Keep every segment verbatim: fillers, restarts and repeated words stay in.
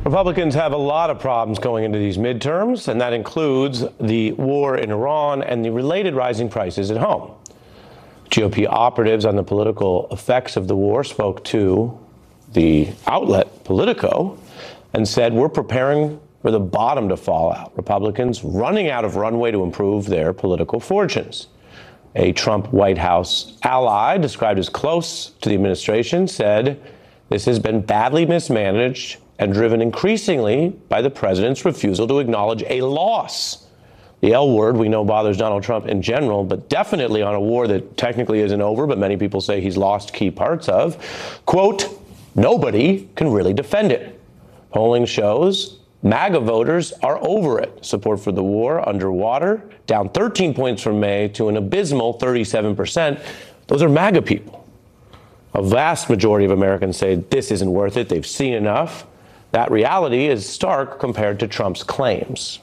Republicans have a lot of problems going into these midterms, and that includes the war in Iran and the related rising prices at home. G O P operatives on the political effects of the war spoke to the outlet Politico and said, we're preparing for the bottom to fall out. Republicans running out of runway to improve their political fortunes. A Trump White House ally, described as close to the administration, said this has been badly mismanaged and driven increasingly by the president's refusal to acknowledge a loss. The L word we know bothers Donald Trump in general, but definitely on a war that technically isn't over, but many people say he's lost key parts of. Quote, nobody can really defend it. Polling shows MAGA voters are over it. Support for the war underwater, down thirteen points from May to an abysmal thirty-seven percent. Those are MAGA people. A vast majority of Americans say this isn't worth it. They've seen enough. That reality is stark compared to Trump's claims.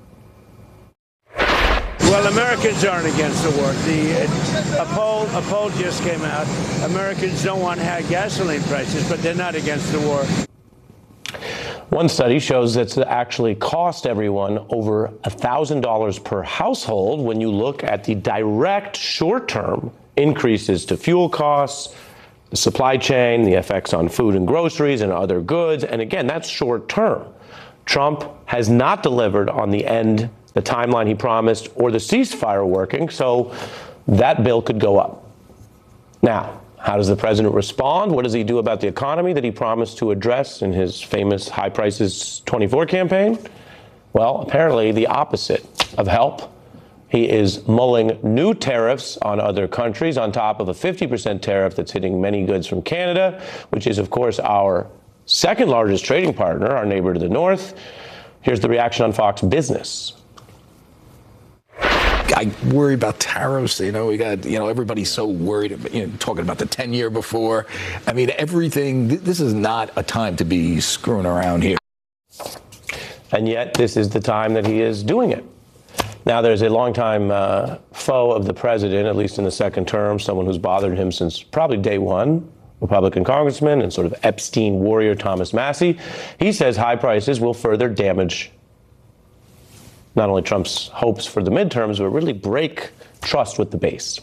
Well, Americans aren't against the war. The, a, poll, a poll just came out. Americans don't want high gasoline prices, but they're not against the war. One study shows that it actually cost everyone over one thousand dollars per household when you look at the direct short-term increases to fuel costs, the supply chain, the effects on food and groceries and other goods. And again, that's short-term. Trump has not delivered on the end, the timeline he promised, or the ceasefire working, so that bill could go up. Now, how does the president respond? What does he do about the economy that he promised to address in his famous High Prices twenty-four campaign? Well, apparently the opposite of help. He is mulling new tariffs on other countries on top of a fifty percent tariff that's hitting many goods from Canada, which is, of course, our second largest trading partner, our neighbor to the north. Here's the reaction on Fox Business. I worry about tariffs. You know, we got, you know, everybody's so worried about, you know, talking about the ten year before. I mean, everything, this is not a time to be screwing around here. And yet this is the time that he is doing it. Now, there's a longtime uh, foe of the president, at least in the second term, someone who's bothered him since probably day one, Republican congressman and sort of Epstein warrior Thomas Massie. He says high prices will further damage not only Trump's hopes for the midterms, but really break trust with the base.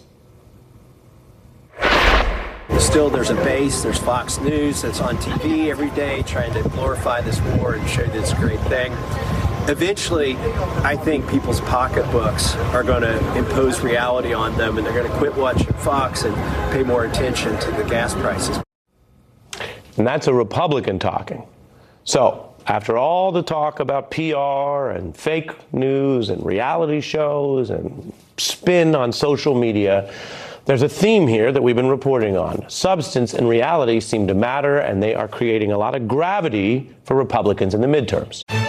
Still, there's a base. There's Fox News that's on T V every day trying to glorify this war and show this great thing. Eventually, I think people's pocketbooks are going to impose reality on them, and they're going to quit watching Fox and pay more attention to the gas prices. And that's a Republican talking. So, after all the talk about P R and fake news and reality shows and spin on social media, there's a theme here that we've been reporting on. Substance and reality seem to matter, and they are creating a lot of gravity for Republicans in the midterms.